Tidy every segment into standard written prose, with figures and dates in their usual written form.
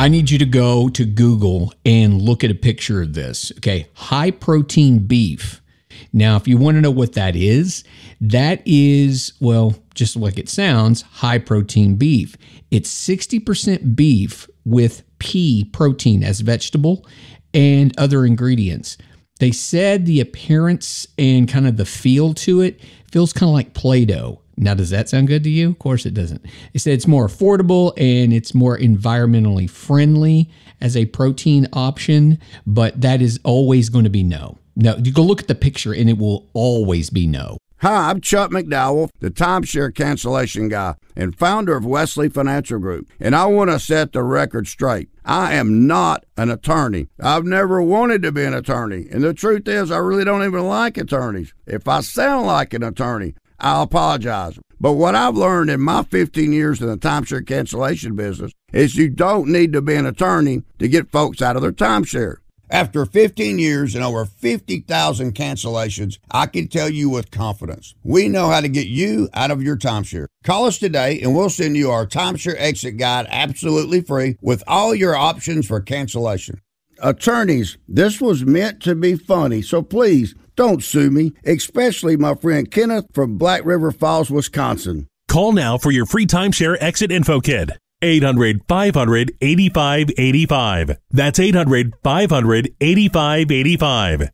I need you to go to Google and look at a picture of this. Okay. High protein beef. Now, if you want to know what that is, well, just like it sounds, high protein beef. It's 60% beef with pea protein as vegetable and other ingredients. They said the appearance and kind of the feel to it feels kind of like Play-Doh. Now, does that sound good to you? Of course it doesn't. They said it's more affordable and it's more environmentally friendly as a protein option, but that is always going to be no. No, you go look at the picture and it will always be no. Hi, I'm Chuck McDowell, the timeshare cancellation guy and founder of Wesley Financial Group, and I want to set the record straight. I am not an attorney. I've never wanted to be an attorney, and the truth is I really don't even like attorneys. If I sound like an attorney, I'll apologize. But what I've learned in my 15 years in the timeshare cancellation business is you don't need to be an attorney to get folks out of their timeshare. After 15 years and over 50,000 cancellations, I can tell you with confidence, we know how to get you out of your timeshare. Call us today and we'll send you our timeshare exit guide absolutely free with all your options for cancellation. Attorneys, this was meant to be funny, so please don't sue me, especially my friend Kenneth from Black River Falls, Wisconsin. Call now for your free timeshare exit info kit. 800-500-8585. That's 800-500-8585.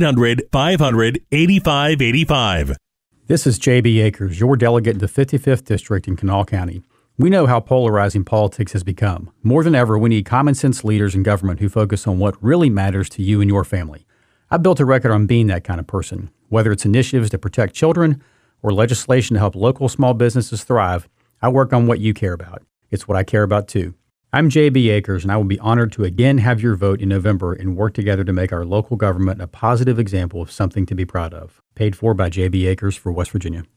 800-500-8585. This is J.B. Akers, your delegate in the 55th District in Kanawha County. We know how polarizing politics has become. More than ever, we need common sense leaders in government who focus on what really matters to you and your family. I built a record on being that kind of person. Whether it's initiatives to protect children or legislation to help local small businesses thrive, I work on what you care about. It's what I care about too. I'm J.B. Akers, and I will be honored to again have your vote in November and work together to make our local government a positive example of something to be proud of. Paid for by J.B. Akers for West Virginia.